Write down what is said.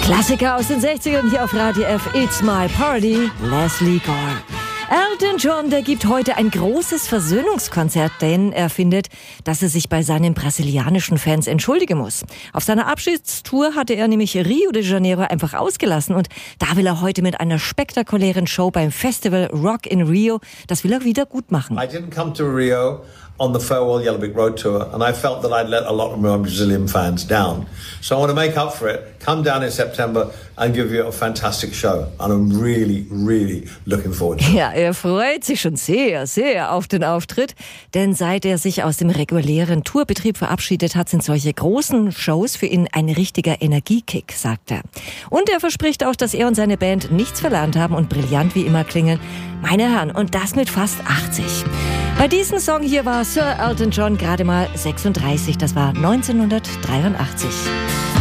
Klassiker aus den 60ern hier auf Radio F. It's My Party, Leslie Gore. Elton John, der gibt heute ein großes Versöhnungskonzert, denn er findet, dass er sich bei seinen brasilianischen Fans entschuldigen muss. Auf seiner Abschiedstour hatte er nämlich Rio de Janeiro einfach ausgelassen und da will er heute mit einer spektakulären Show beim Festival Rock in Rio, das will er wieder gut machen. I didn't come to Rio on the farewell Yellow Brick Road tour, and I felt that I'd let a lot of my Brazilian fans down. So I want to make up for it, come down in September and give you a fantastic show. And I'm really, really looking forward to it. Ja, er freut sich schon sehr, sehr auf den Auftritt, denn seit er sich aus dem regulären Tourbetrieb verabschiedet hat, sind solche großen Shows für ihn ein richtiger Energiekick, sagt er. Und er verspricht auch, dass er und seine Band nichts verlernt haben und brillant wie immer klingen. Meine Herren, und das mit fast 80. Bei diesem Song hier war Sir Elton John gerade mal 36, das war 1983.